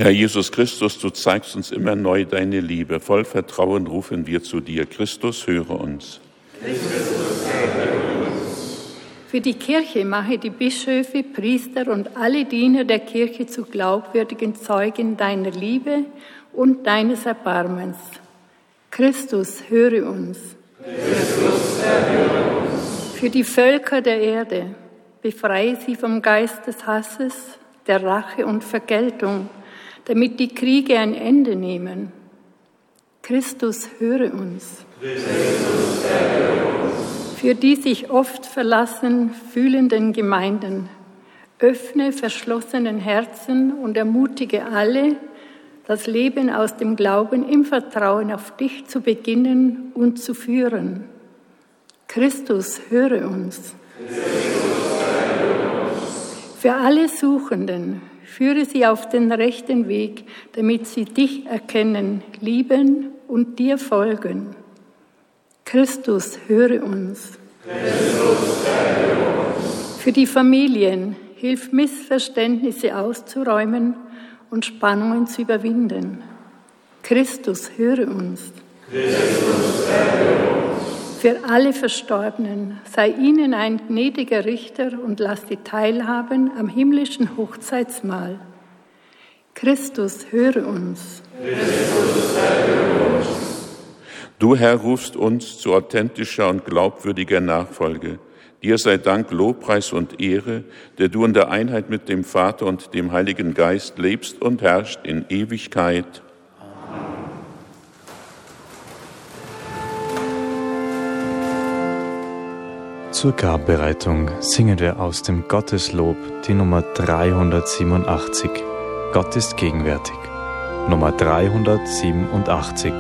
Herr Jesus Christus, du zeigst uns immer neu deine Liebe. Voll Vertrauen rufen wir zu dir. Christus, höre uns. Für die Kirche mache die Bischöfe, Priester und alle Diener der Kirche zu glaubwürdigen Zeugen deiner Liebe und deines Erbarmens. Christus, höre uns. Christus, erhöre uns. Für die Völker der Erde, befreie sie vom Geist des Hasses, der Rache und Vergeltung, damit die Kriege ein Ende nehmen. Christus, höre uns. Christus, erhöre uns. Für die sich oft verlassen fühlenden Gemeinden, öffne verschlossenen Herzen und ermutige alle, das Leben aus dem Glauben im Vertrauen auf dich zu beginnen und zu führen. Christus, höre uns. Für alle Suchenden, führe sie auf den rechten Weg, damit sie dich erkennen, lieben und dir folgen. Christus, höre uns. Christus, erhöre uns. Für die Familien, hilf Missverständnisse auszuräumen und Spannungen zu überwinden. Christus, höre uns. Christus, erhöre uns. Für alle Verstorbenen, sei ihnen ein gnädiger Richter und lass sie teilhaben am himmlischen Hochzeitsmahl. Christus, höre uns. Christus, erhöre uns. Du, Herr, rufst uns zu authentischer und glaubwürdiger Nachfolge. Dir sei Dank, Lobpreis und Ehre, der du in der Einheit mit dem Vater und dem Heiligen Geist lebst und herrschst in Ewigkeit. Amen. Zur Grabbereitung singen wir aus dem Gotteslob die Nummer 387. Gott ist gegenwärtig. Nummer 387.